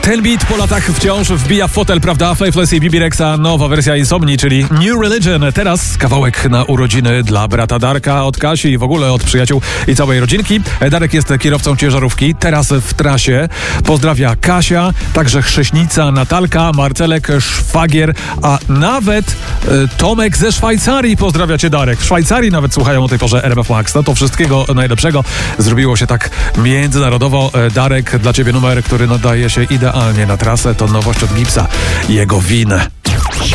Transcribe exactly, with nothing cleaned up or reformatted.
Ten beat po latach wciąż wbija w fotel, prawda? Faithless i Bibi Rexa, nowa wersja Insomni, czyli New Religion. Teraz kawałek na urodziny dla brata Darka, od Kasi i w ogóle od przyjaciół i całej rodzinki. Darek jest kierowcą ciężarówki, teraz w trasie. Pozdrawia Kasia, także chrześnica Natalka, Marcelek, szwagier, a nawet e, Tomek ze Szwajcarii. Pozdrawia cię, Darek. W Szwajcarii nawet słuchają o tej porze R M F Max. No to wszystkiego najlepszego. Zrobiło się tak międzynarodowo. E, Darek, dla ciebie numer, który nadaje się idealnie na trasę, to nowość od Gipsa. Jego winę.